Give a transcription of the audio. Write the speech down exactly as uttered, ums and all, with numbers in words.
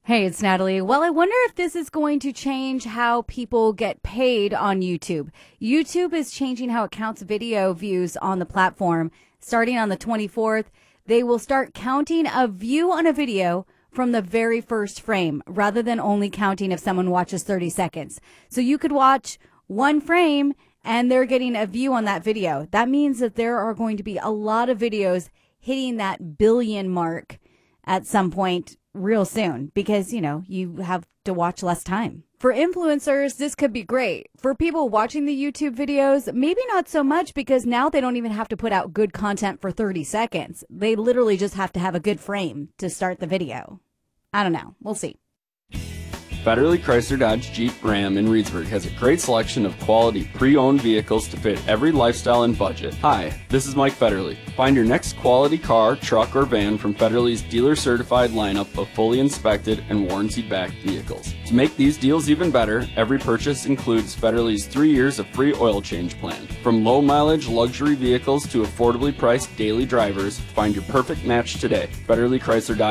Hey, it's Natalie. Well, I wonder if this is going to change how people get paid on YouTube. YouTube is changing how it counts video views on the platform. Starting on the twenty-fourth, they will start counting a view on a video from the very first frame rather than only counting if someone watches thirty seconds. So you could watch one frame and they're getting a view on that video. That means that there are going to be a lot of videos hitting that billion mark at some point real soon because, you know, you have to watch less time. For influencers, this could be great. For people watching the YouTube videos, maybe not so much because now they don't even have to put out good content for thirty seconds. They literally just have to have a good frame to start the video. I don't know. We'll see. Federally Chrysler Dodge Jeep Ram in Reedsburg has a great selection of quality pre-owned vehicles to fit every lifestyle and budget. Hi, this is Mike Federally. Find your next quality car, truck, or van from Federally's dealer-certified lineup of fully inspected and warranty-backed vehicles. To make these deals even better, every purchase includes Federally's three years of free oil change plan. From low-mileage luxury vehicles to affordably priced daily drivers, find your perfect match today. Federally Chrysler Dodge